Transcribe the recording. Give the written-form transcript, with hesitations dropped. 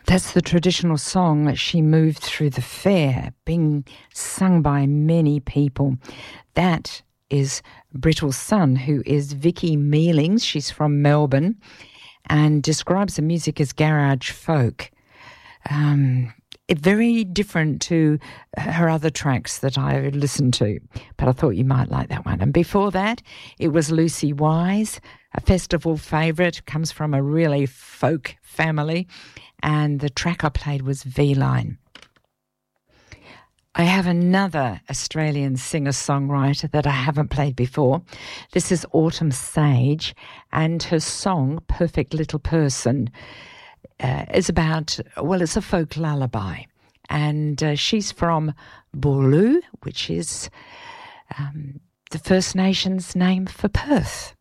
That's the traditional song that She Moved Through the Fair, being sung by many people. That is Brittle's son, who is Vicky Mealings. She's from Melbourne and describes the music as garage folk. Very different to her other tracks that I listened to, but I thought you might like that one. And before that, it was Lucy Wise, a festival favourite, comes from a really folk family, and the track I played was V-Line. I have another Australian singer-songwriter that I haven't played before. This is Autumn Sage, and her song, Perfect Little Person, is about, well, it's a folk lullaby. And she's from Boorloo, which is the First Nations name for Perth.